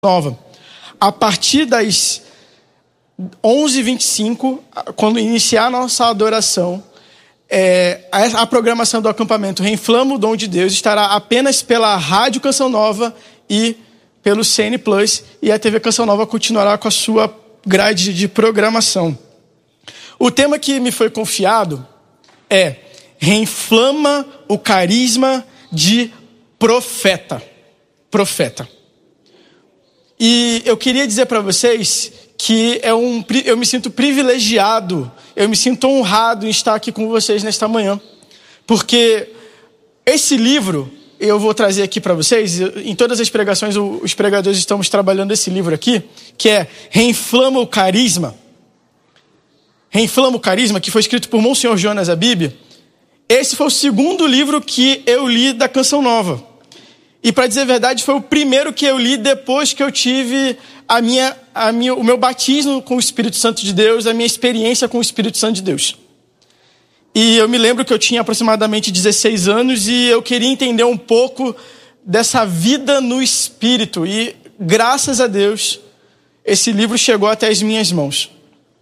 Nova. A partir das 11h25, quando iniciar a nossa adoração, a programação do acampamento Reinflama o Dom de Deus estará apenas pela Rádio Canção Nova e pelo CN Plus, e a TV Canção Nova continuará com a sua grade de programação. O tema que me foi confiado é Reinflama o carisma de profeta. Profeta. E eu queria dizer para vocês que eu me sinto privilegiado, eu me sinto honrado em estar aqui com vocês nesta manhã. Porque esse livro, eu vou trazer aqui para vocês, em todas as pregações, os pregadores estamos trabalhando esse livro aqui, que é Reinflama o Carisma. Reinflama o Carisma, que foi escrito por Monsenhor Jonas Abib. Esse foi o segundo livro que eu li da Canção Nova. E, para dizer a verdade, foi o primeiro que eu li depois que eu tive o meu batismo com o Espírito Santo de Deus, a minha experiência com o Espírito Santo de Deus. E eu me lembro que eu tinha aproximadamente 16 anos e eu queria entender um pouco dessa vida no Espírito. E, graças a Deus, esse livro chegou até as minhas mãos.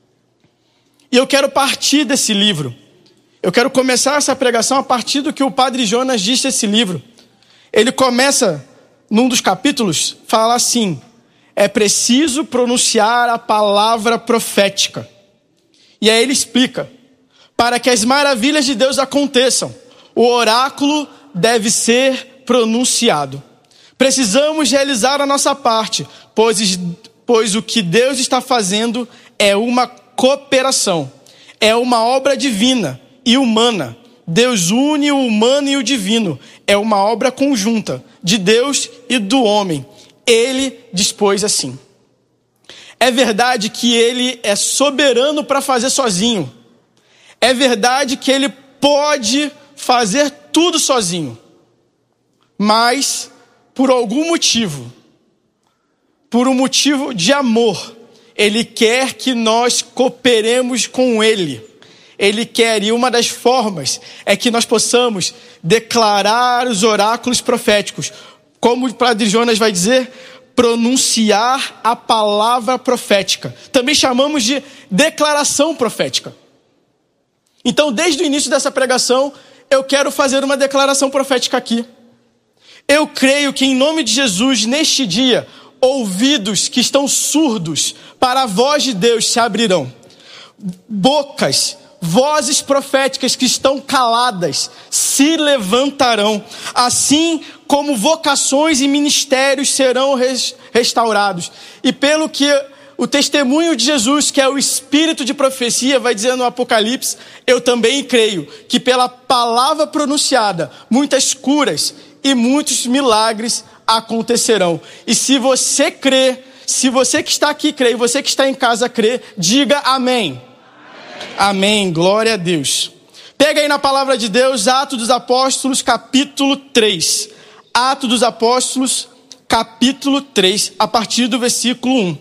E eu quero partir desse livro. Eu quero começar essa pregação a partir do que o Padre Jonas disse desse livro. Ele começa, num dos capítulos, fala assim: é preciso pronunciar a palavra profética. E aí ele explica: para que as maravilhas de Deus aconteçam, o oráculo deve ser pronunciado. Precisamos realizar a nossa parte, pois o que Deus está fazendo é uma cooperação, é uma obra divina e humana. Deus une o humano e o divino. É uma obra conjunta de Deus e do homem. Ele dispôs assim. É verdade que ele é soberano para fazer sozinho. É verdade que ele pode fazer tudo sozinho. Mas, por algum motivo, por um motivo de amor, ele quer que nós cooperemos com ele. Ele quer, e uma das formas é que nós possamos declarar os oráculos proféticos. Como o Padre Jonas vai dizer, pronunciar a palavra profética. Também chamamos de declaração profética. Então, desde o início dessa pregação, eu quero fazer uma declaração profética aqui. Eu creio que, em nome de Jesus, neste dia, ouvidos que estão surdos para a voz de Deus se abrirão. Vozes proféticas que estão caladas se levantarão, assim como vocações e ministérios serão restaurados. E pelo que o testemunho de Jesus, que é o espírito de profecia, vai dizer no Apocalipse, eu também creio que pela palavra pronunciada, muitas curas e muitos milagres acontecerão. E se você crê, se você que está aqui crê, e você que está em casa crê, diga amém. Amém, glória a Deus. Pega aí na palavra de Deus, Atos dos Apóstolos, capítulo 3. Atos dos Apóstolos, capítulo 3, a partir do versículo 1.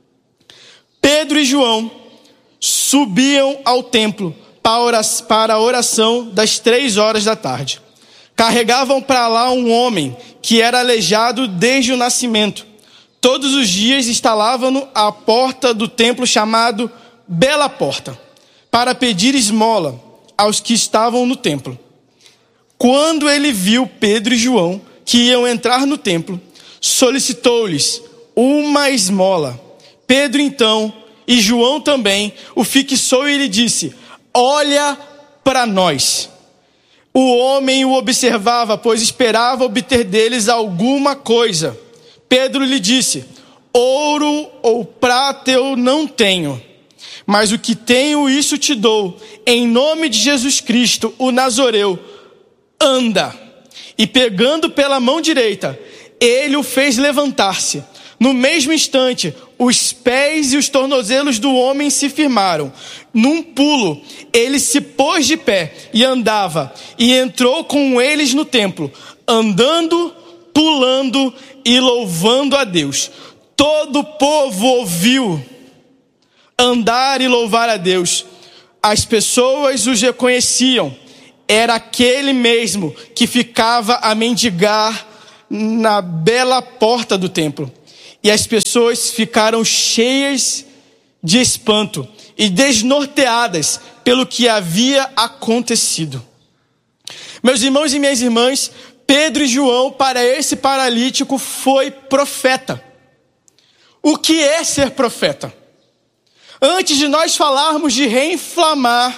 Pedro e João subiam ao templo para a oração das 3 da tarde. Carregavam para lá um homem que era aleijado desde o nascimento. Todos os dias instalavam-no à porta do templo chamado Bela Porta, para pedir esmola aos que estavam no templo. Quando ele viu Pedro e João, que iam entrar no templo, solicitou-lhes uma esmola. Pedro então, e João também, o fixou e lhe disse: olha para nós. O homem o observava, pois esperava obter deles alguma coisa. Pedro lhe disse: ouro ou prata eu não tenho, mas o que tenho, isso te dou. Em nome de Jesus Cristo, o Nazoreu, anda. E pegando pela mão direita, ele o fez levantar-se. No mesmo instante, os pés e os tornozelos do homem se firmaram. Num pulo, ele se pôs de pé e andava. E entrou com eles no templo, andando, pulando e louvando a Deus. Todo o povo ouviu andar e louvar a Deus. As pessoas os reconheciam. Era aquele mesmo que ficava a mendigar na bela porta do templo. e as pessoas ficaram cheias de espanto e desnorteadas pelo que havia acontecido. Meus irmãos e minhas irmãs, Pedro e João, para esse paralítico, foi profeta. O que é ser profeta? Antes de nós falarmos de reinflamar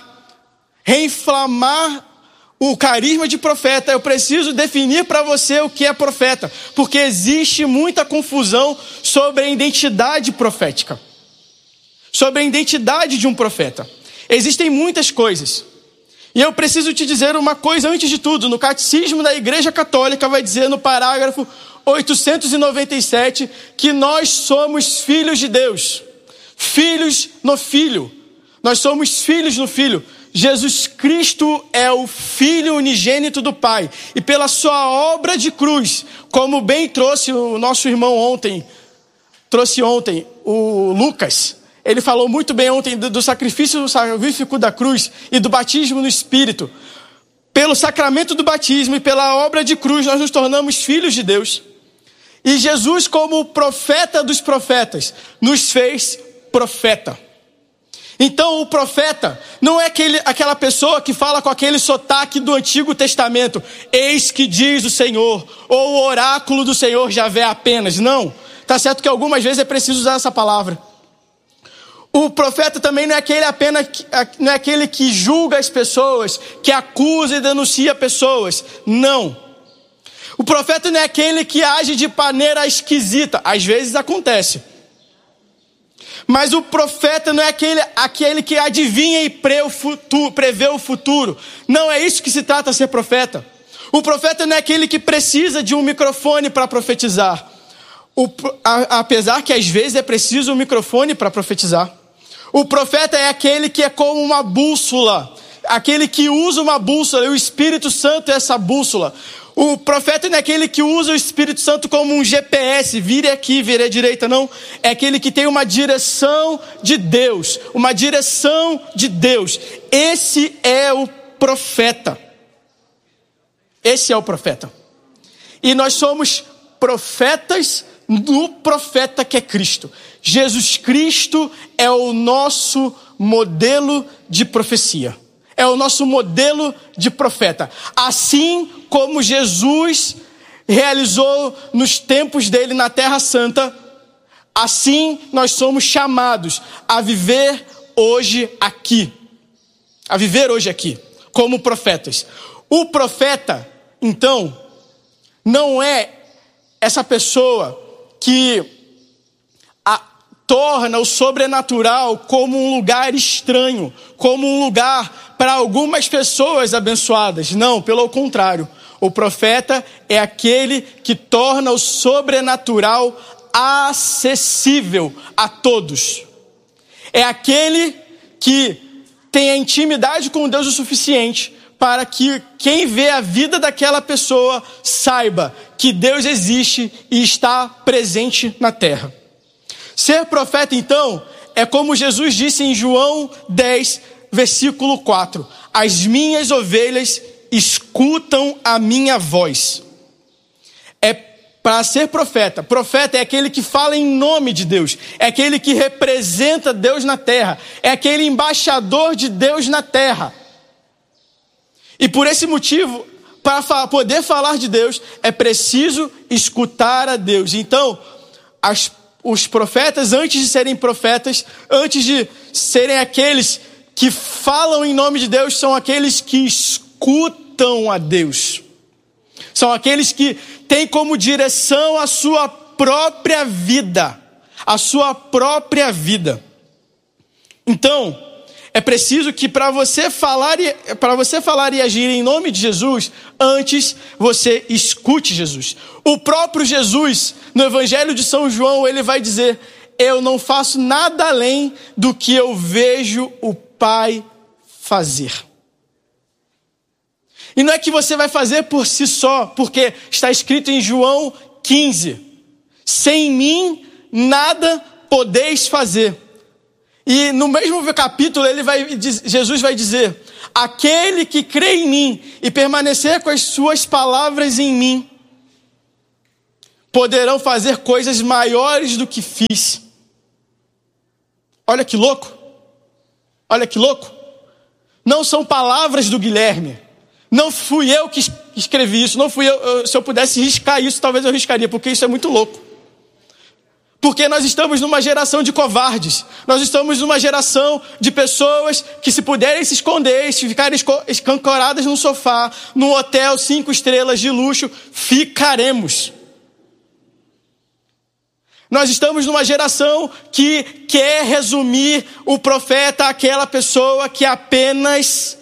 o carisma de profeta, eu preciso definir para você o que é profeta, porque existe muita confusão sobre a identidade profética, sobre a identidade de um profeta. Existem muitas coisas. E eu preciso te dizer uma coisa antes de tudo. No Catecismo da Igreja Católica vai dizer no parágrafo 897 que nós somos filhos de Deus. Filhos no Filho. Nós somos filhos no Filho. Jesus Cristo é o Filho unigênito do Pai. E pela sua obra de cruz, como bem trouxe o nosso irmão ontem, o Lucas, ele falou muito bem ontem do sacrifício salvífico da cruz e do batismo no Espírito. Pelo sacramento do batismo e pela obra de cruz, nós nos tornamos filhos de Deus. E Jesus, como profeta dos profetas, nos fez profeta. Então o profeta não é aquela pessoa que fala com aquele sotaque do Antigo Testamento. Eis que diz o Senhor, ou o oráculo do Senhor Javé apenas. Não, tá certo que algumas vezes é preciso usar essa palavra. O profeta também não é aquele que julga as pessoas, que acusa e denuncia pessoas. Não. O profeta não é aquele que age de maneira esquisita. Às vezes acontece. Mas o profeta não é aquele que adivinha e prevê o futuro. Não é isso que se trata ser profeta. O profeta não é aquele que precisa de um microfone para profetizar. Apesar que às vezes é preciso um microfone para profetizar. O profeta é aquele que é como uma bússola. Aquele que usa uma bússola, e o Espírito Santo é essa bússola. O profeta não é aquele que usa o Espírito Santo como um GPS, vire aqui, vire à direita, não. É aquele que tem uma direção de Deus, uma direção de Deus. Esse é o profeta. Esse é o profeta. E nós somos profetas do profeta que é Cristo. Jesus Cristo é o nosso modelo de profecia. É o nosso modelo de profeta. Assim como Jesus realizou nos tempos dele na Terra Santa, assim nós somos chamados a viver hoje aqui. A viver hoje aqui, como profetas. O profeta, então, não é essa pessoa que torna o sobrenatural como um lugar estranho, como um lugar para algumas pessoas abençoadas. Não, pelo contrário. O profeta é aquele que torna o sobrenatural acessível a todos. É aquele que tem a intimidade com Deus o suficiente para que quem vê a vida daquela pessoa saiba que Deus existe e está presente na terra. Ser profeta, então, é como Jesus disse em João 10, versículo 4. As minhas ovelhas escutam a minha voz. É para ser profeta. Profeta é aquele que fala em nome de Deus. É aquele que representa Deus na terra. É aquele embaixador de Deus na terra. E por esse motivo, para poder falar de Deus, é preciso escutar a Deus. Então, os profetas, antes de serem profetas, antes de serem aqueles que falam em nome de Deus, são aqueles que escutam a Deus. São aqueles que têm como direção a sua própria vida. A sua própria vida. Então, é preciso que para você falar e agir em nome de Jesus, antes você escute Jesus. O próprio Jesus, no Evangelho de São João, ele vai dizer: eu não faço nada além do que eu vejo o Pai fazer. E não é que você vai fazer por si só, porque está escrito em João 15: sem mim nada podeis fazer. E no mesmo capítulo Jesus vai dizer: aquele que crê em mim e permanecer com as suas palavras em mim. poderão fazer coisas maiores do que fiz. Olha que louco. Olha que louco. Não são palavras do Guilherme. Não fui eu que escrevi isso. Não fui eu. Se eu pudesse riscar isso, talvez eu riscaria, porque isso é muito louco. Porque nós estamos numa geração de covardes. Nós estamos numa geração de pessoas que, se puderem se esconder, se ficarem escancoradas num sofá, num hotel 5 estrelas de luxo, ficaremos. Nós estamos numa geração que quer resumir o profeta àquela pessoa que apenas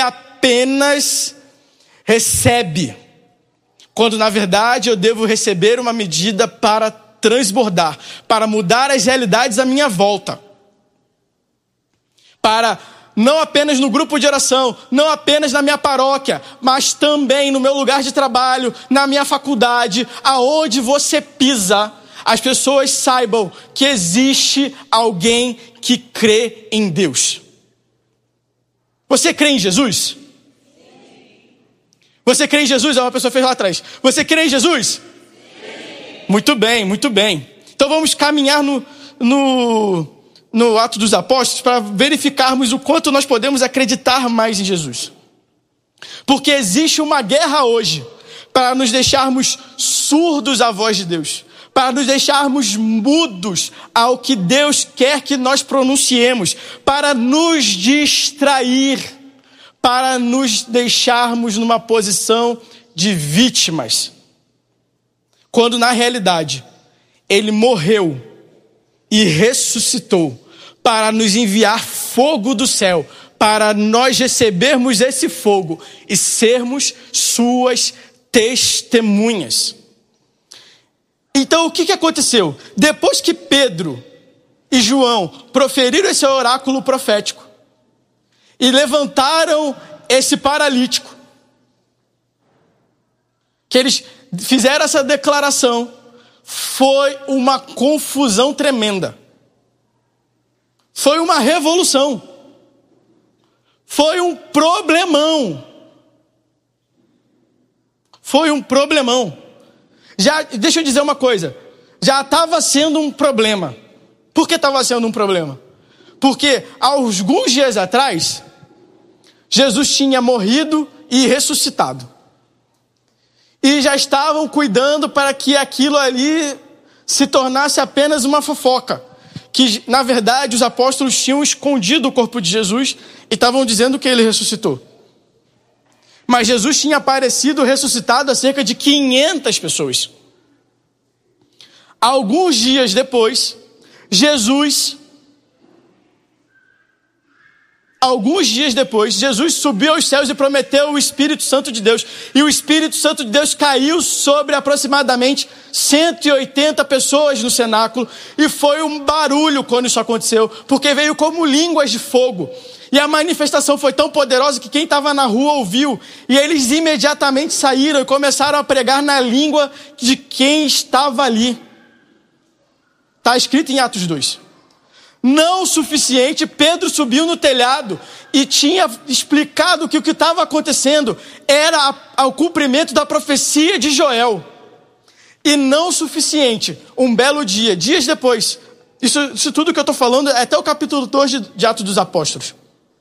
recebe. Quando, na verdade, eu devo receber uma medida para transbordar, para mudar as realidades à minha volta. Para, não apenas no grupo de oração, não apenas na minha paróquia, mas também no meu lugar de trabalho, na minha faculdade, aonde você pisa, as pessoas saibam que existe alguém que crê em Deus. Você crê em Jesus? Você crê em Jesus? Uma pessoa fez lá atrás. Você crê em Jesus? Muito bem, muito bem. Então vamos caminhar no Atos dos Apóstolos para verificarmos o quanto nós podemos acreditar mais em Jesus. Porque existe uma guerra hoje para nos deixarmos surdos à voz de Deus, para nos deixarmos mudos ao que Deus quer que nós pronunciemos, para nos distrair, para nos deixarmos numa posição de vítimas. Quando na realidade, Ele morreu e ressuscitou para nos enviar fogo do céu, para nós recebermos esse fogo e sermos suas testemunhas. Então o que aconteceu? Depois que Pedro e João proferiram esse oráculo profético e levantaram esse paralítico, que eles fizeram essa declaração, foi uma confusão tremenda. Foi uma revolução. Foi um problemão. Foi um problemão. Deixa eu dizer uma coisa. Já estava sendo um problema. Por que estava sendo um problema? Porque alguns dias atrás, Jesus tinha morrido e ressuscitado. E já estavam cuidando para que aquilo ali se tornasse apenas uma fofoca. Que, na verdade, os apóstolos tinham escondido o corpo de Jesus e estavam dizendo que ele ressuscitou. Mas Jesus tinha aparecido ressuscitado a cerca de 500 pessoas. Alguns dias depois, Jesus subiu aos céus e prometeu o Espírito Santo de Deus. E o Espírito Santo de Deus caiu sobre aproximadamente 180 pessoas no cenáculo. E foi um barulho quando isso aconteceu, porque veio como línguas de fogo. E a manifestação foi tão poderosa que quem estava na rua ouviu. E eles imediatamente saíram e começaram a pregar na língua de quem estava ali. Está escrito em Atos 2. Não o suficiente, Pedro subiu no telhado e tinha explicado que o que estava acontecendo era o cumprimento da profecia de Joel. E não o suficiente, um belo dia, dias depois, isso tudo que eu estou falando é até o capítulo 2 de Atos dos Apóstolos.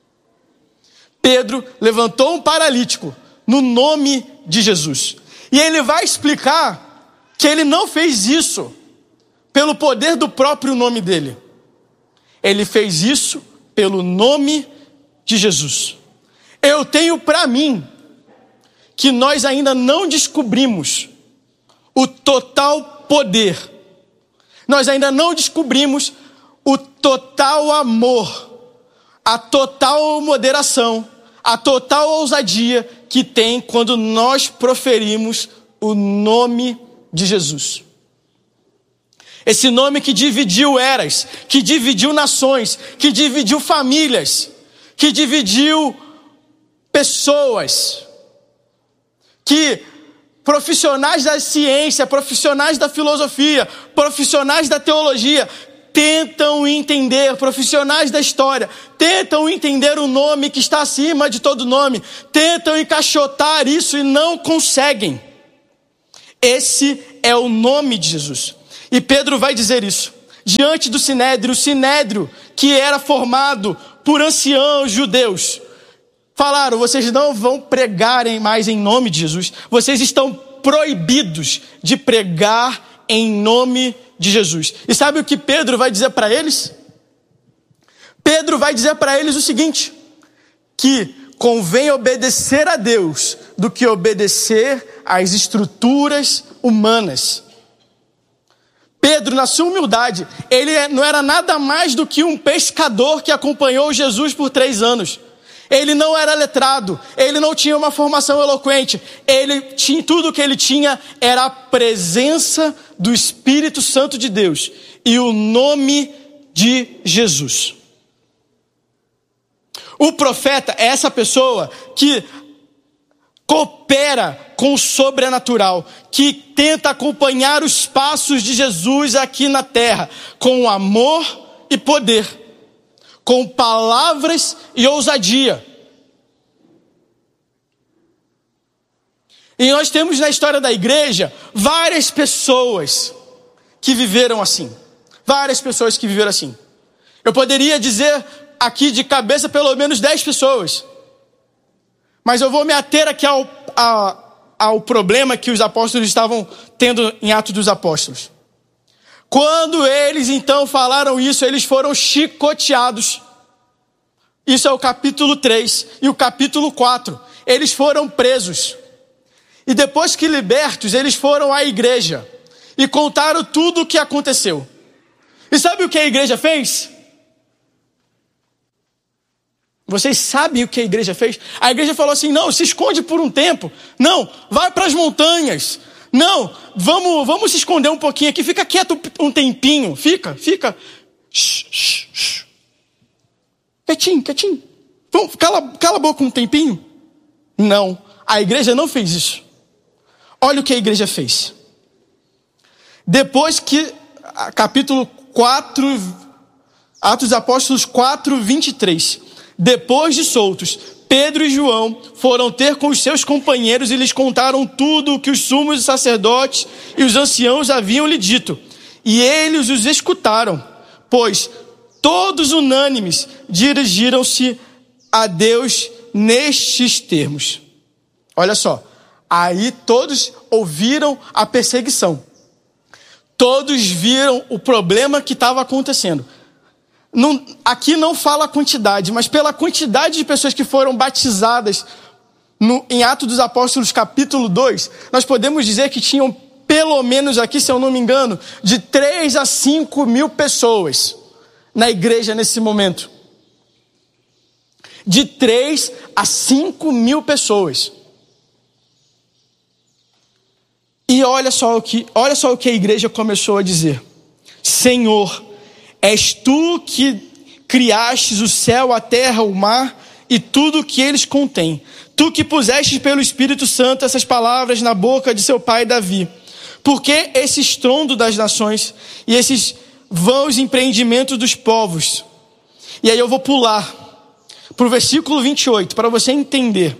Pedro levantou um paralítico no nome de Jesus. E ele vai explicar que ele não fez isso pelo poder do próprio nome dele. Ele fez isso pelo nome de Jesus. Eu tenho para mim que nós ainda não descobrimos o total poder. Nós ainda não descobrimos o total amor, a total moderação, a total ousadia que tem quando nós proferimos o nome de Jesus. Esse nome que dividiu eras, que dividiu nações, que dividiu famílias, que dividiu pessoas, que profissionais da ciência, profissionais da filosofia, profissionais da teologia, tentam entender, profissionais da história, tentam entender o nome que está acima de todo nome, tentam encaixotar isso e não conseguem. Esse é o nome de Jesus. E Pedro vai dizer isso diante do Sinédrio, o Sinédrio que era formado por anciãos judeus. Falaram: vocês não vão pregarem mais em nome de Jesus. Vocês estão proibidos de pregar em nome de Jesus. E sabe o que Pedro vai dizer para eles? Pedro vai dizer para eles o seguinte: que convém obedecer a Deus do que obedecer às estruturas humanas. Pedro, na sua humildade, ele não era nada mais do que um pescador que acompanhou Jesus por 3 anos. Ele não era letrado, ele não tinha uma formação eloquente, tudo que ele tinha era a presença do Espírito Santo de Deus e o nome de Jesus. O profeta é essa pessoa que coopera com o sobrenatural, que tenta acompanhar os passos de Jesus aqui na terra, com amor e poder, com palavras e ousadia. E nós temos na história da igreja várias pessoas que viveram assim. Várias pessoas que viveram assim. Eu poderia dizer aqui de cabeça pelo menos 10 pessoas. Mas eu vou me ater aqui ao problema que os apóstolos estavam tendo em Atos dos Apóstolos. Quando eles então falaram isso, eles foram chicoteados. Isso é o capítulo 3 e o capítulo 4. Eles foram presos. E depois que libertos, eles foram à igreja e contaram tudo o que aconteceu. E sabe o que a igreja fez? Vocês sabem o que a igreja fez? A igreja falou assim: não, se esconde por um tempo. Não, vai para as montanhas. Não, vamos se esconder um pouquinho aqui. Fica quieto um tempinho. Fica. Quietinho. Vamos, cala a boca um tempinho. Não, a igreja não fez isso. Olha o que a igreja fez. Depois que, capítulo 4, Atos dos Apóstolos 4, 23. Depois de soltos, Pedro e João foram ter com os seus companheiros e lhes contaram tudo o que os sumos sacerdotes e os anciãos haviam lhe dito. E eles os escutaram, pois todos unânimes dirigiram-se a Deus nestes termos. Olha só, aí todos ouviram a perseguição. Todos viram o problema que estava acontecendo. Aqui não fala a quantidade, mas pela quantidade de pessoas que foram batizadas em Atos dos Apóstolos capítulo 2, nós podemos dizer que tinham pelo menos aqui, se eu não me engano, de 3 a 5 mil pessoas na igreja nesse momento. De 3 a 5 mil pessoas. E olha só o que a igreja começou a dizer: Senhor, és tu que criastes o céu, a terra, o mar e tudo o que eles contêm. Tu que pusestes pelo Espírito Santo essas palavras na boca de seu pai Davi. Por que esse estrondo das nações e esses vãos empreendimentos dos povos? E aí eu vou pular para o versículo 28, para você entender.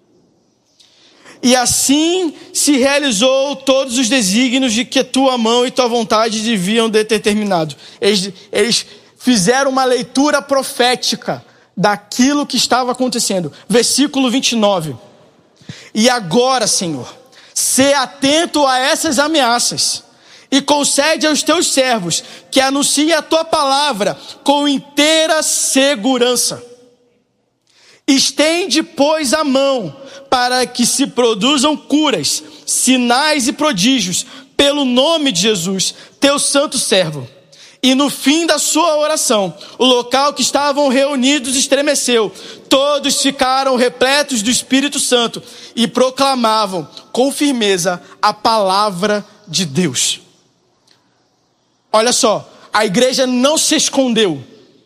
E assim se realizou todos os desígnios de que tua mão e tua vontade deviam ter determinado. Eles fizeram uma leitura profética daquilo que estava acontecendo. Versículo 29. E agora, Senhor, sê atento a essas ameaças e concede aos teus servos que anunciem a tua palavra com inteira segurança. Estende, pois, a mão para que se produzam curas, sinais e prodígios pelo nome de Jesus, teu santo servo. E no fim da sua oração, o local que estavam reunidos estremeceu. Todos ficaram repletos do Espírito Santo e proclamavam com firmeza a palavra de Deus. Olha só, a igreja não se escondeu.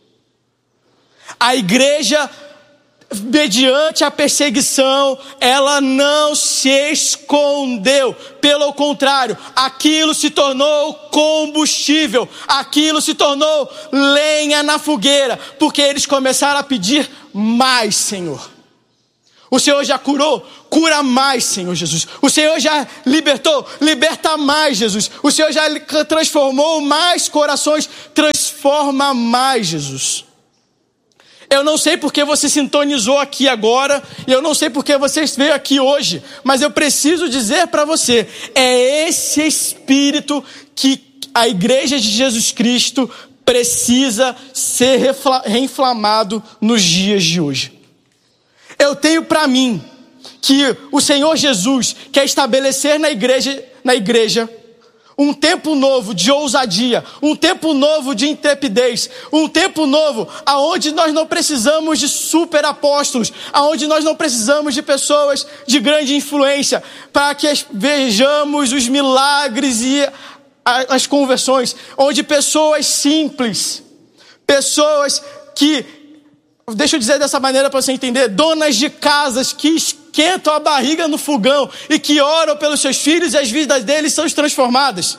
A igreja, mediante a perseguição, ela não se escondeu. Pelo contrário, aquilo se tornou combustível, aquilo se tornou lenha na fogueira, porque eles começaram a pedir mais, Senhor. O Senhor já curou? Cura mais, Senhor Jesus. O Senhor já libertou? Liberta mais, Jesus. O Senhor já transformou mais corações? Transforma mais, Jesus. Eu não sei porque você sintonizou aqui agora, e eu não sei porque você veio aqui hoje, mas eu preciso dizer para você, é esse Espírito que a Igreja de Jesus Cristo precisa ser reinflamado nos dias de hoje. Eu tenho para mim que o Senhor Jesus quer estabelecer na igreja um tempo novo de ousadia, um tempo novo de intrepidez, um tempo novo aonde nós não precisamos de super apóstolos, aonde nós não precisamos de pessoas de grande influência, para que vejamos os milagres e as conversões, onde pessoas simples, pessoas que, deixa eu dizer dessa maneira para você entender, donas de casas que esquentam a barriga no fogão e que oram pelos seus filhos e as vidas deles são transformadas.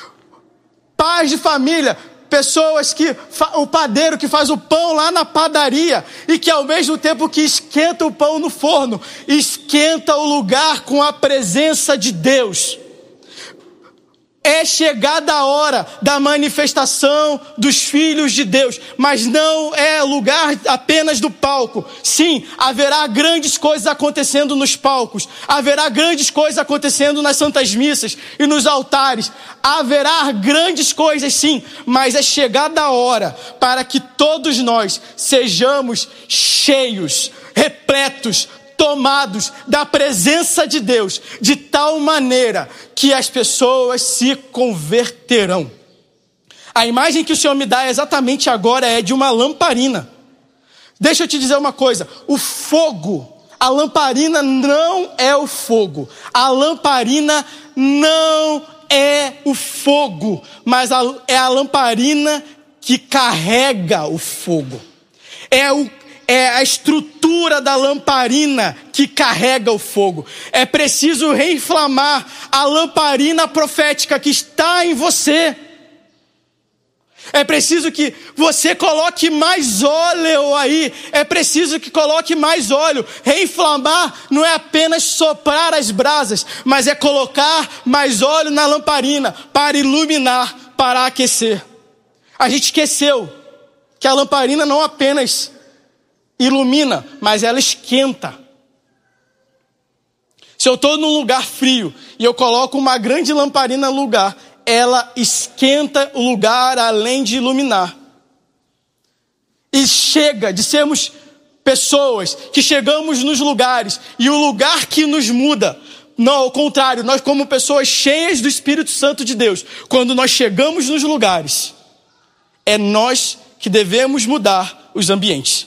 Pais de família, pessoas que, o padeiro que faz o pão lá na padaria e que ao mesmo tempo que esquenta o pão no forno, esquenta o lugar com a presença de Deus. É chegada a hora da manifestação dos filhos de Deus, mas não é lugar apenas do palco. Sim, haverá grandes coisas acontecendo nos palcos, haverá grandes coisas acontecendo nas santas missas e nos altares, haverá grandes coisas sim, mas é chegada a hora para que todos nós sejamos cheios, repletos, tomados da presença de Deus, de tal maneira que as pessoas se converterão. A imagem que o Senhor me dá exatamente agora é de uma lamparina. Deixa eu te dizer uma coisa, o fogo, a lamparina não é o fogo, a lamparina não é o fogo, mas é a lamparina que carrega o fogo. É a estrutura da lamparina que carrega o fogo. É preciso reinflamar a lamparina profética que está em você. É preciso que você coloque mais óleo aí. É preciso que coloque mais óleo. Reinflamar não é apenas soprar as brasas, mas é colocar mais óleo na lamparina para iluminar, para aquecer. A gente esqueceu que a lamparina não apenas ilumina, mas ela esquenta. Se eu estou num lugar frio e eu coloco uma grande lamparina no lugar, ela esquenta o lugar além de iluminar. E chega de sermos pessoas que chegamos nos lugares e o lugar que nos muda. Não, ao contrário, nós como pessoas cheias do Espírito Santo de Deus, quando nós chegamos nos lugares, é nós que devemos mudar os ambientes.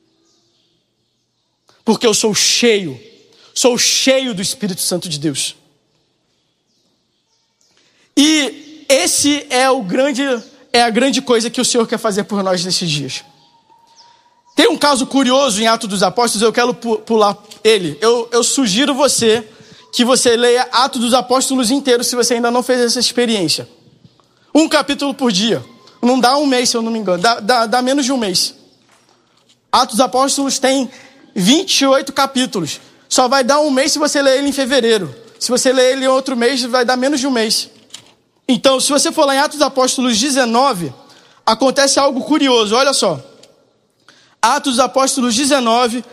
Porque eu sou cheio do Espírito Santo de Deus. E esse é a grande coisa que o Senhor quer fazer por nós nesses dias. Tem um caso curioso em Atos dos Apóstolos, eu quero pular ele. Eu sugiro que você leia Atos dos Apóstolos inteiro, se você ainda não fez essa experiência. Um capítulo por dia. Não dá um mês, se eu não me engano. Dá menos de um mês. Atos dos Apóstolos tem 28 capítulos. Só vai dar um mês se você ler ele em fevereiro. Se você ler ele em outro mês, vai dar menos de um mês. Então, se você for lá em Atos dos Apóstolos 19, acontece algo curioso. Olha só. Atos dos Apóstolos 19,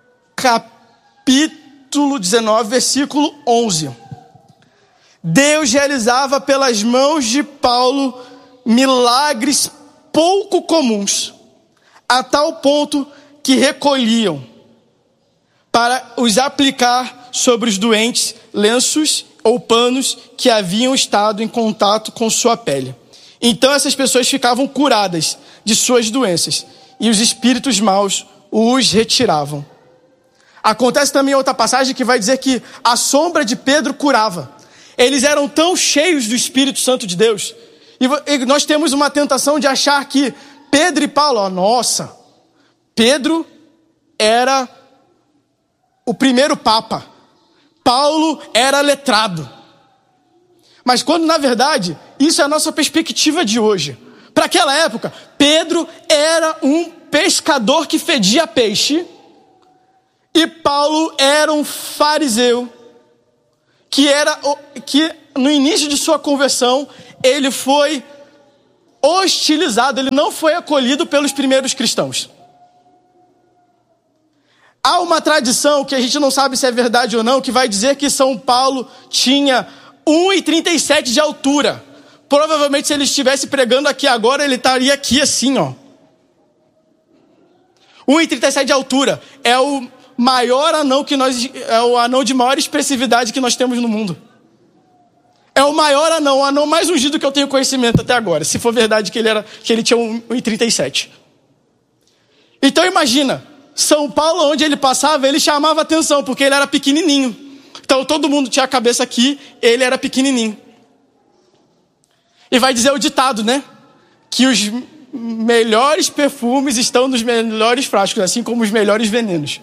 capítulo 19, versículo 11. Deus realizava pelas mãos de Paulo milagres pouco comuns, a tal ponto que recolhiam para os aplicar sobre os doentes lenços ou panos que haviam estado em contato com sua pele. Então essas pessoas ficavam curadas de suas doenças e os espíritos maus os retiravam. Acontece também outra passagem que vai dizer que a sombra de Pedro curava. Eles eram tão cheios do Espírito Santo de Deus. E nós temos uma tentação de achar que Pedro e Paulo, nossa, Pedro era o primeiro papa. Paulo era letrado. Mas quando, na verdade, isso é a nossa perspectiva de hoje. Para aquela época, Pedro era um pescador que fedia peixe E Paulo era um fariseu que no início de sua conversão, ele foi hostilizado, ele não foi acolhido pelos primeiros cristãos. Há uma tradição que a gente não sabe se é verdade ou não, que vai dizer que São Paulo tinha 1,37 de altura. Provavelmente se ele estivesse pregando aqui agora, ele estaria aqui assim, ó. 1,37 de altura. É o maior anão é o anão de maior expressividade que nós temos no mundo. É o maior anão, o anão mais ungido que eu tenho conhecimento até agora, se for verdade que ele tinha 1,37. Então imagina, São Paulo, onde ele passava, ele chamava atenção, porque ele era pequenininho. Então todo mundo tinha a cabeça aqui, ele era pequenininho. E vai dizer o ditado, né? Que os melhores perfumes estão nos melhores frascos, assim como os melhores venenos.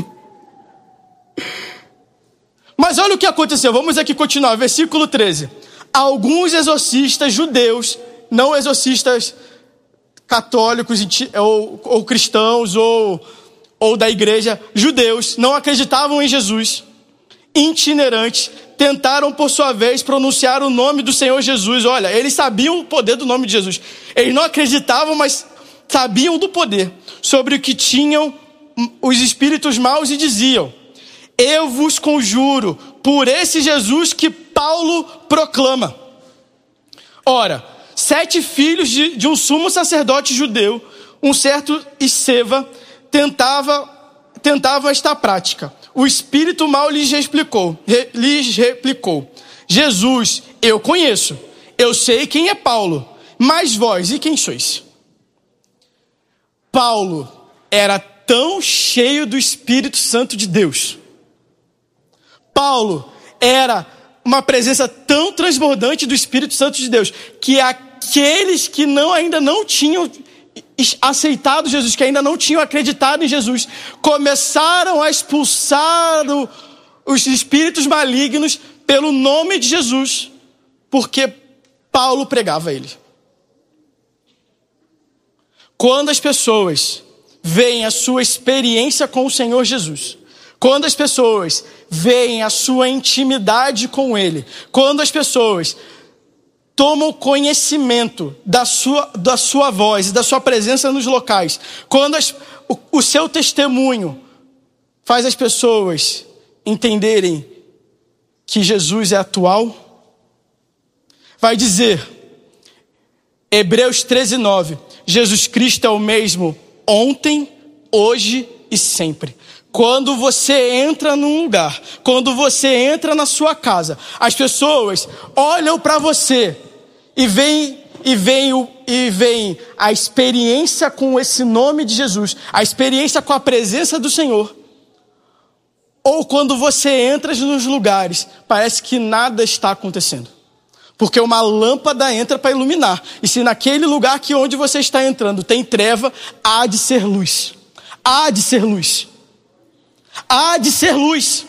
Mas olha o que aconteceu, vamos aqui continuar, versículo 13. Alguns exorcistas judeus, não exorcistas católicos ou cristãos ou da igreja, judeus, não acreditavam em Jesus, itinerantes, tentaram por sua vez pronunciar o nome do Senhor Jesus. Olha, eles sabiam o poder do nome de Jesus. Eles não acreditavam, mas sabiam do poder, sobre o que tinham os espíritos maus e diziam: eu vos conjuro por esse Jesus que Paulo proclama. Ora, 7 filhos de um sumo sacerdote judeu, um certo Esceva, tentavam esta prática. O espírito mau lhes replicou: Jesus, eu conheço, eu sei quem é Paulo, mas vós, e quem sois? Paulo era tão cheio do Espírito Santo de Deus. Paulo era uma presença tão transbordante do Espírito Santo de Deus, que aqueles que ainda não tinham aceitado Jesus, que ainda não tinham acreditado em Jesus, começaram a expulsar os espíritos malignos pelo nome de Jesus, porque Paulo pregava ele. Quando as pessoas veem a sua experiência com o Senhor Jesus, quando as pessoas veem a sua intimidade com Ele, quando as pessoas tomam conhecimento da sua voz e da sua presença nos locais, quando o seu testemunho faz as pessoas entenderem que Jesus é atual, vai dizer, Hebreus 13:9, Jesus Cristo é o mesmo ontem, hoje e sempre. Quando você entra num lugar, quando você entra na sua casa, as pessoas olham para você e veem a experiência com esse nome de Jesus, a experiência com a presença do Senhor. Ou quando você entra nos lugares, parece que nada está acontecendo. Porque uma lâmpada entra para iluminar. E se naquele lugar onde você está entrando tem treva, há de ser luz. Há de ser luz. Há de ser luz.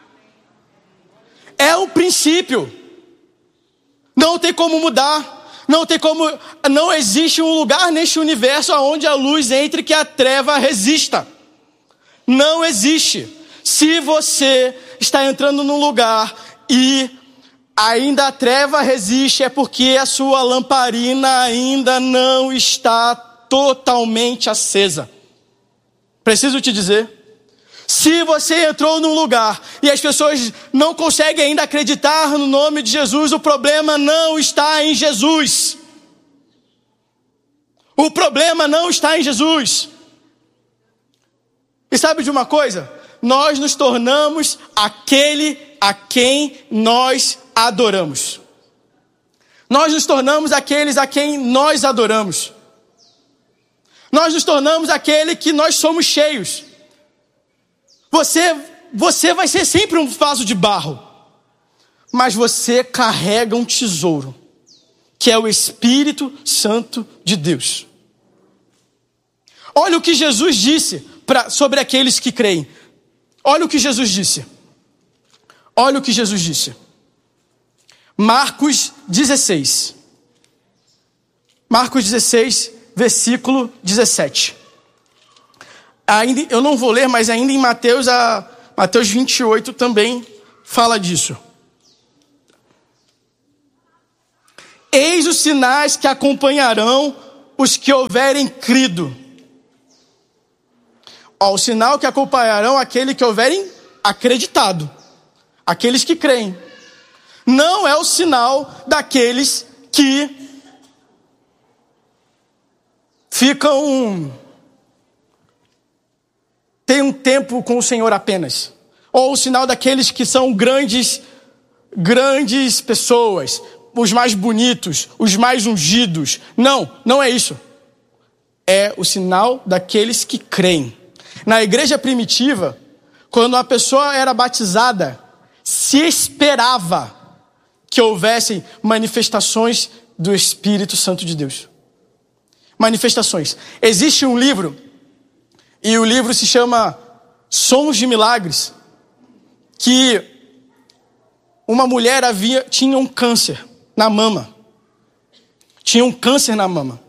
É o princípio. Não tem como mudar. Não existe um lugar neste universo onde a luz entre que a treva resista. Não existe. Se você está entrando num lugar e ainda a treva resiste, é porque a sua lamparina ainda não está totalmente acesa. Preciso te dizer. Se você entrou num lugar e as pessoas não conseguem ainda acreditar no nome de Jesus, o problema não está em Jesus. O problema não está em Jesus. E sabe de uma coisa? Nós nos tornamos aquele a quem nós adoramos. Nós nos tornamos aqueles a quem nós adoramos. Nós nos tornamos aquele que nós somos cheios. Você vai ser sempre um vaso de barro, mas você carrega um tesouro, que é o Espírito Santo de Deus. Olha o que Jesus disse sobre aqueles que creem. Olha o que Jesus disse. Olha o que Jesus disse. Marcos 16. Marcos 16, versículo 17. Ainda, eu não vou ler, mas ainda em Mateus 28 também fala disso. Eis os sinais que acompanharão os que houverem crido. O sinal que acompanharão aquele que houverem acreditado. Aqueles que creem. Não é o sinal daqueles que tem um tempo com o Senhor apenas. Ou o sinal daqueles que são grandes pessoas, os mais bonitos, os mais ungidos. Não é isso. É o sinal daqueles que creem. Na igreja primitiva, quando uma pessoa era batizada, se esperava que houvessem manifestações do Espírito Santo de Deus. Manifestações. Existe um livro, e o livro se chama Sons de Milagres, que uma mulher tinha um câncer na mama. Tinha um câncer na mama.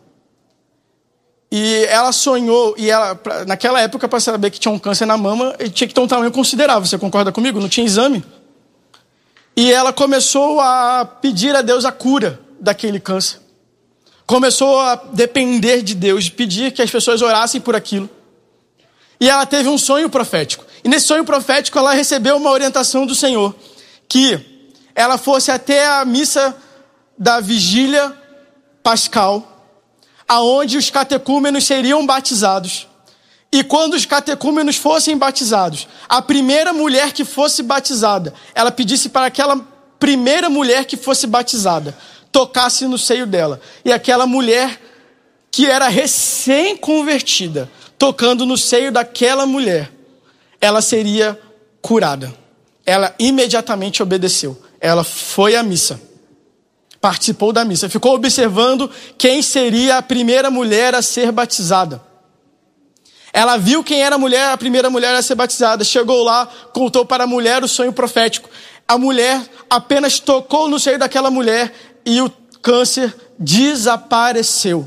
E ela sonhou, e naquela época, para saber que tinha um câncer na mama, ele tinha que ter um tamanho considerável. Você concorda comigo? Não tinha exame. E ela começou a pedir a Deus a cura daquele câncer. Começou a depender de Deus, de pedir que as pessoas orassem por aquilo. E ela teve um sonho profético. E nesse sonho profético ela recebeu uma orientação do Senhor. Que ela fosse até a missa da vigília pascal, aonde os catecúmenos seriam batizados. E quando os catecúmenos fossem batizados, a primeira mulher que fosse batizada, ela pedisse para aquela primeira mulher que fosse batizada, tocasse no seio dela. E aquela mulher que era recém-convertida, tocando no seio daquela mulher, ela seria curada. Ela imediatamente obedeceu. Ela foi à missa. Participou da missa. Ficou observando quem seria a primeira mulher a ser batizada. Ela viu quem era a primeira mulher a ser batizada. Chegou lá, contou para a mulher o sonho profético. A mulher apenas tocou no seio daquela mulher e o câncer desapareceu.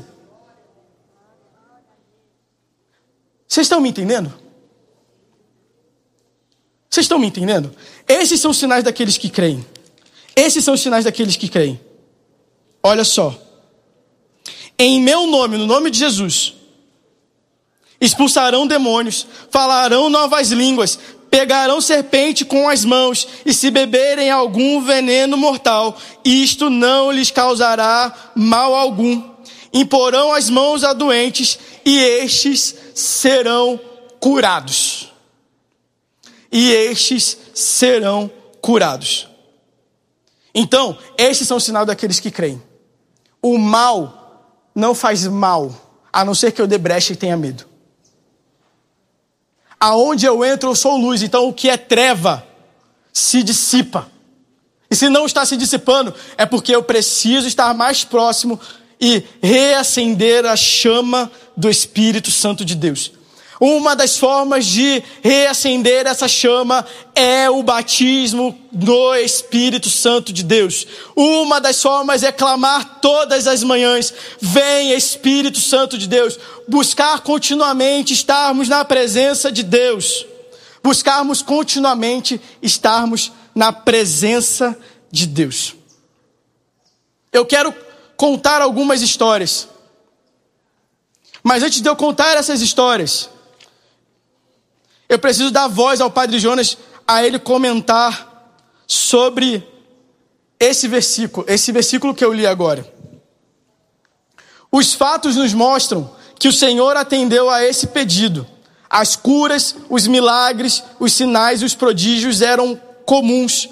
Vocês estão me entendendo? Vocês estão me entendendo? Esses são os sinais daqueles que creem. Esses são os sinais daqueles que creem. Olha só. Em meu nome, no nome de Jesus, expulsarão demônios, falarão novas línguas, pegarão serpente com as mãos, e se beberem algum veneno mortal, isto não lhes causará mal algum. Imporão as mãos a doentes, e estes serão curados. E estes serão curados. Então, estes são o sinal daqueles que creem. O mal não faz mal, a não ser que eu dê brecha e tenha medo. Aonde eu entro, eu sou luz. Então, o que é treva se dissipa. E se não está se dissipando, é porque eu preciso estar mais próximo e reacender a chama do Espírito Santo de Deus. Uma das formas de reacender essa chama é o batismo no Espírito Santo de Deus. Uma das formas é clamar todas as manhãs: vem Espírito Santo de Deus. Buscar continuamente estarmos na presença de Deus. Buscarmos continuamente estarmos na presença de Deus. Eu quero contar algumas histórias. Mas antes de eu contar essas histórias, eu preciso dar voz ao Padre Jonas, a ele comentar sobre esse versículo que eu li agora. Os fatos nos mostram que o Senhor atendeu a esse pedido. As curas, os milagres, os sinais e os prodígios eram comuns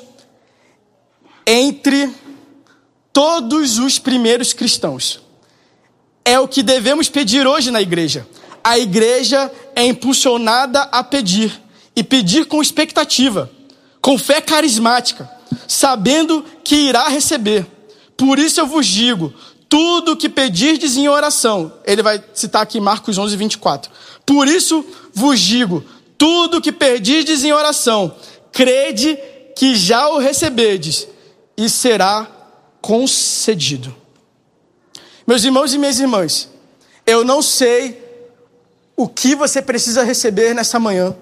entre todos os primeiros cristãos. É o que devemos pedir hoje na igreja. A igreja é impulsionada a pedir, e pedir com expectativa, com fé carismática, sabendo que irá receber. Por isso eu vos digo, tudo que pedirdes em oração, ele vai citar aqui Marcos 11, 24. Por isso vos digo, tudo que pedirdes em oração, crede que já o recebedes, e será concedido. Meus irmãos e minhas irmãs, eu não sei o que você precisa receber nessa manhã,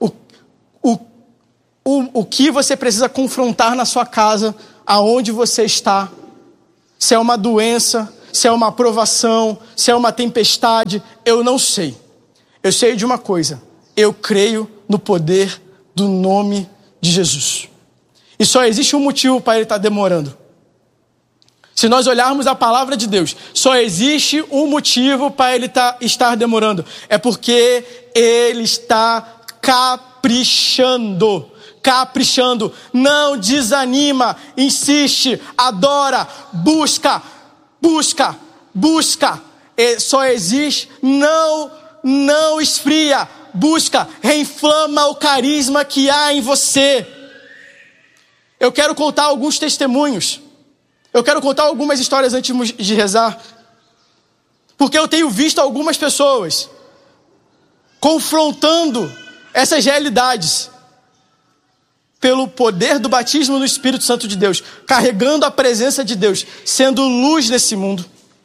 o que você precisa confrontar na sua casa, aonde você está. Se é uma doença, se é uma provação, se é uma tempestade, eu não sei. Eu sei de uma coisa: eu creio no poder do nome de Jesus. E só existe um motivo para ele estar demorando. Se nós olharmos a palavra de Deus, só existe um motivo para ele estar demorando. É porque ele está caprichando. Caprichando. Não desanima, insiste, adora, busca. Só existe, não esfria, busca, reinflama o carisma que há em você. Eu quero contar alguns testemunhos. Eu quero contar algumas histórias antes de rezar. Porque eu tenho visto algumas pessoas confrontando essas realidades pelo poder do batismo no Espírito Santo de Deus, carregando a presença de Deus, sendo luz nesse mundo.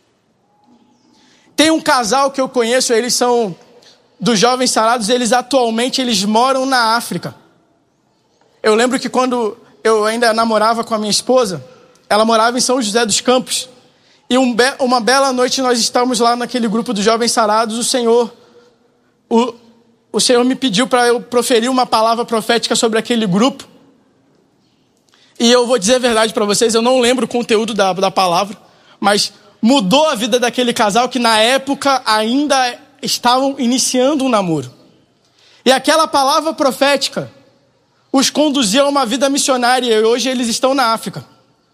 Tem um casal que eu conheço, eles são dos Jovens Sarados, eles atualmente moram na África. Eu lembro que quando eu ainda namorava com a minha esposa, ela morava em São José dos Campos. E uma bela noite nós estávamos lá naquele grupo dos Jovens Sarados. O Senhor me pediu para eu proferir uma palavra profética sobre aquele grupo. E eu vou dizer a verdade para vocês, eu não lembro o conteúdo da palavra, mas mudou a vida daquele casal que na época ainda estavam iniciando um namoro. E aquela palavra profética os conduzia a uma vida missionária e hoje eles estão na África.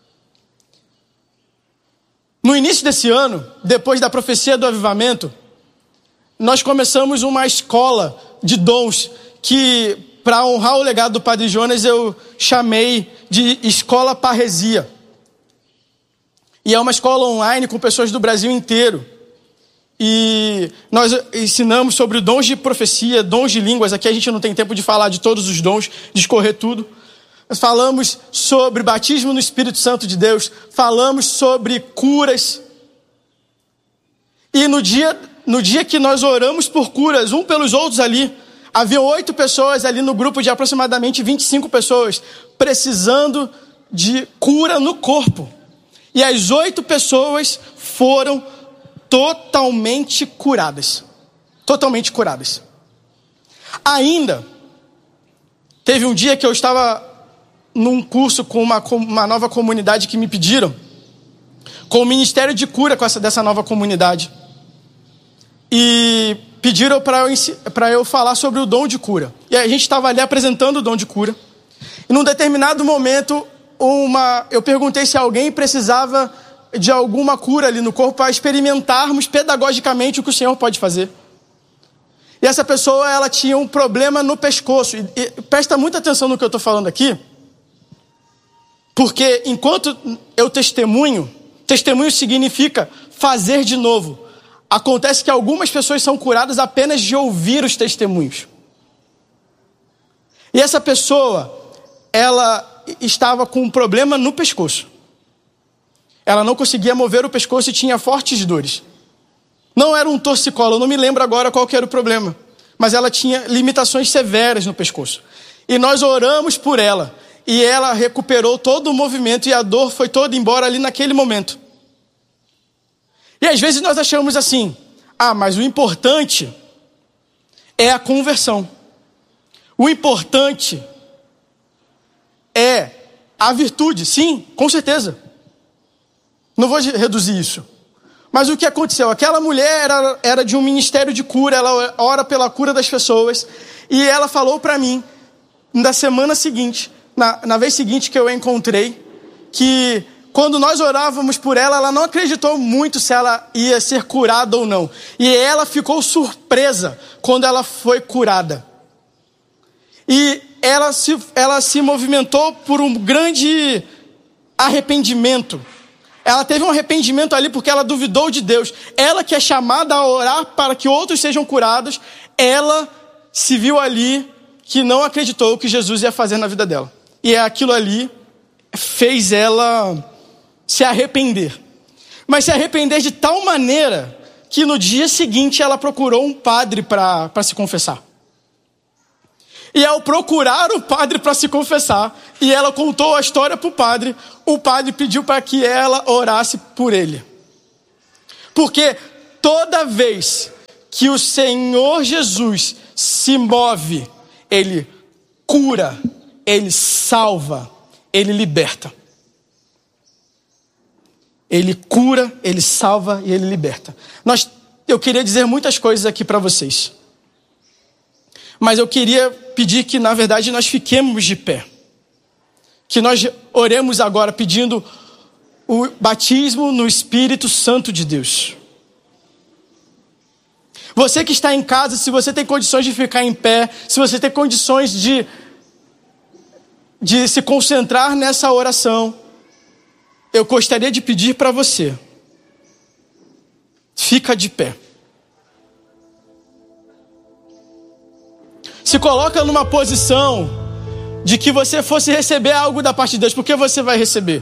No início desse ano, depois da profecia do avivamento, nós começamos uma escola de dons que, para honrar o legado do Padre Jonas, eu chamei de Escola Parresia. E é uma escola online com pessoas do Brasil inteiro. E nós ensinamos sobre dons de profecia, dons de línguas. Aqui a gente não tem tempo de falar de todos os dons, de escorrer tudo. Nós falamos sobre batismo no Espírito Santo de Deus. Falamos sobre curas. E no dia que nós oramos por curas, um pelos outros ali, havia 8 pessoas ali no grupo de aproximadamente 25 pessoas, precisando de cura no corpo. E as 8 pessoas foram totalmente curadas. Totalmente curadas. Ainda, teve um dia que eu estava num curso com uma nova comunidade que me pediram, com o ministério de cura dessa nova comunidade. E pediram para eu falar sobre o dom de cura. E a gente estava ali apresentando o dom de cura. E num determinado momento, eu perguntei se alguém precisava de alguma cura ali no corpo para experimentarmos pedagogicamente o que o Senhor pode fazer. E essa pessoa, ela tinha um problema no pescoço. E presta muita atenção no que eu estou falando aqui, porque enquanto eu testemunho significa fazer de novo. Acontece que algumas pessoas são curadas apenas de ouvir os testemunhos. E essa pessoa, ela estava com um problema no pescoço. Ela não conseguia mover o pescoço e tinha fortes dores. Não era um torcicolo, eu não me lembro agora qual que era o problema. Mas ela tinha limitações severas no pescoço. E nós oramos por ela. E ela recuperou todo o movimento e a dor foi toda embora ali naquele momento. E às vezes nós achamos assim, mas o importante é a conversão. O importante é a virtude, sim, com certeza. Não vou reduzir isso. Mas o que aconteceu? Aquela mulher era de um ministério de cura, ela ora pela cura das pessoas. E ela falou para mim, na semana seguinte, na vez seguinte que eu a encontrei, que quando nós orávamos por ela, ela não acreditou muito se ela ia ser curada ou não. E ela ficou surpresa quando ela foi curada. E ela se movimentou por um grande arrependimento. Ela teve um arrependimento ali porque ela duvidou de Deus. Ela que é chamada a orar para que outros sejam curados, ela se viu ali que não acreditou o que Jesus ia fazer na vida dela. E aquilo ali fez ela se arrepender. Mas se arrepender de tal maneira que no dia seguinte ela procurou um padre para se confessar. E ao procurar o padre para se confessar, e ela contou a história para o padre pediu para que ela orasse por ele. Porque toda vez que o Senhor Jesus se move, Ele cura, Ele salva, Ele liberta. Ele cura, Ele salva e Ele liberta. Eu queria dizer muitas coisas aqui para vocês. Mas eu queria pedir que, na verdade, nós fiquemos de pé. Que nós oremos agora pedindo o batismo no Espírito Santo de Deus. Você que está em casa, se você tem condições de ficar em pé, se você tem condições de se concentrar nessa oração, eu gostaria de pedir para você, fica de pé. Se coloca numa posição de que você fosse receber algo da parte de Deus, porque você vai receber.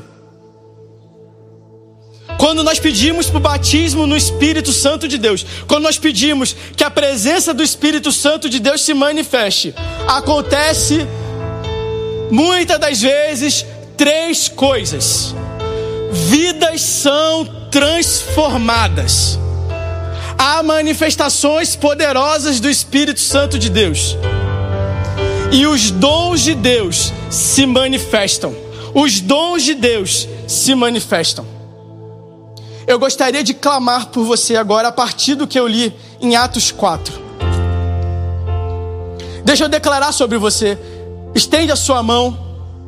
Quando nós pedimos para o batismo no Espírito Santo de Deus, quando nós pedimos que a presença do Espírito Santo de Deus se manifeste, acontece muitas das vezes 3 coisas. Vidas são transformadas. Há manifestações poderosas do Espírito Santo de Deus. E os dons de Deus se manifestam. Os dons de Deus se manifestam. Eu gostaria de clamar por você agora a partir do que eu li em Atos 4. Deixa eu declarar sobre você. Estende a sua mão.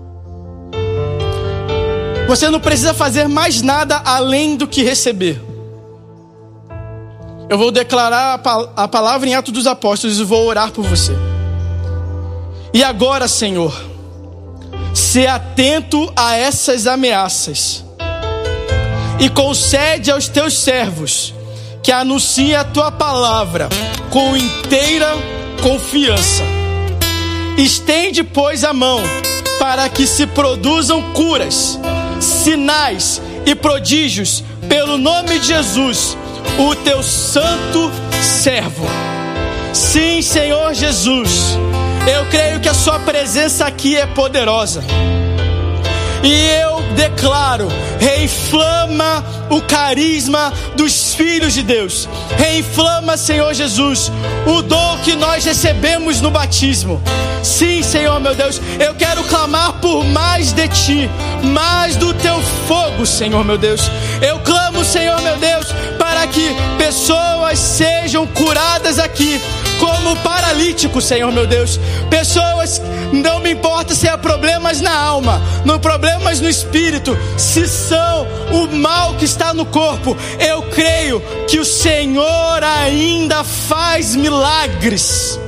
Você não precisa fazer mais nada além do que receber. Eu vou declarar a palavra em Atos dos Apóstolos e vou orar por você. E agora, Senhor, se atento a essas ameaças e concede aos teus servos que anunciem a tua palavra com inteira confiança. Estende, pois, a mão para que se produzam curas, sinais e prodígios pelo nome de Jesus, o teu santo servo. Sim, Senhor Jesus, eu creio que a sua presença aqui é poderosa. E eu declaro, reinflama o carisma dos filhos de Deus. Reinflama, Senhor Jesus, o dom que nós recebemos no batismo. Sim, Senhor meu Deus, eu quero clamar por mais de Ti, mais do Teu fogo, Senhor meu Deus. Eu clamo, Senhor meu Deus, para que pessoas sejam curadas aqui, como paralítico, Senhor meu Deus. Pessoas, não me importa se há problemas na alma, não problemas no espírito, se são o mal que está no corpo, eu creio que o Senhor ainda faz milagres.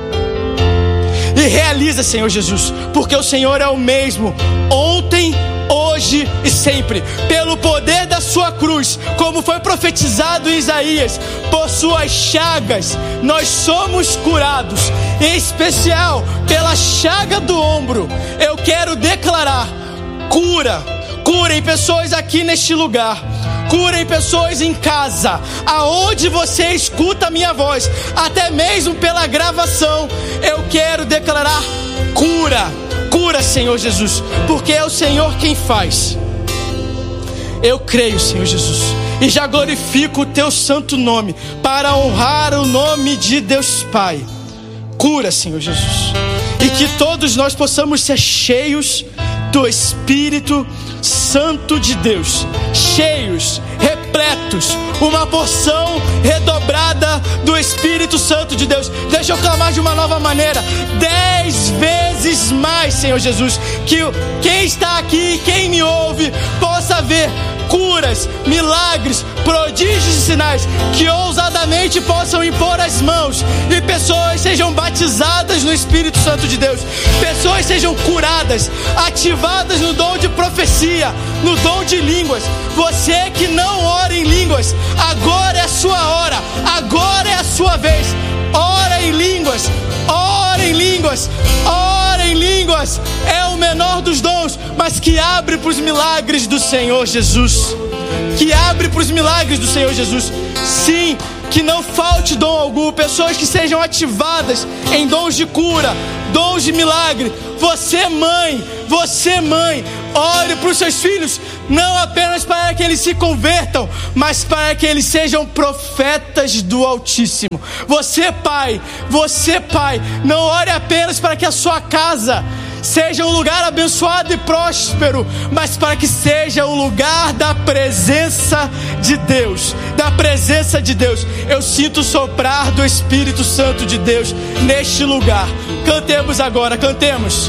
E realiza, Senhor Jesus, porque o Senhor é o mesmo, ontem, hoje e sempre. Pelo poder da sua cruz, como foi profetizado em Isaías, por suas chagas nós somos curados. Em especial pela chaga do ombro, eu quero declarar cura em pessoas aqui neste lugar, cura em pessoas em casa, aonde você escuta a minha voz, até mesmo pela gravação. Eu quero declarar cura, Senhor Jesus, porque é o Senhor quem faz. Eu creio, Senhor Jesus, e já glorifico o teu santo nome, para honrar o nome de Deus Pai. Cura, Senhor Jesus, e que todos nós possamos ser cheios do Espírito Santo de Deus, cheios, repletos, uma porção redobrada do Espírito Santo de Deus. Deixa eu clamar de uma nova maneira, 10 vezes mais, Senhor Jesus, que quem está aqui, quem me ouve, possa ver curas, milagres, prodígios e sinais, que ousadamente possam impor as mãos e pessoas sejam batizadas no Espírito Santo de Deus, pessoas sejam curadas, ativadas no dom de profecia, no dom de línguas. Você que não ora em línguas, agora é a sua hora, agora é a sua vez. Ora em línguas, ora em línguas, ora em línguas. É o menor dos dons, mas que abre para os milagres do Senhor Jesus. Que abre para os milagres do Senhor Jesus. sim, que não falte dom algum, pessoas que sejam ativadas em dons de cura, dons de milagre. Você mãe, ore para os seus filhos, não apenas para que eles se convertam, mas para que eles sejam profetas do Altíssimo. Você pai, não ore apenas para que a sua casa seja um lugar abençoado e próspero, mas para que seja um lugar da presença de Deus, Eu sinto soprar do Espírito Santo de Deus neste lugar. Cantemos agora, cantemos.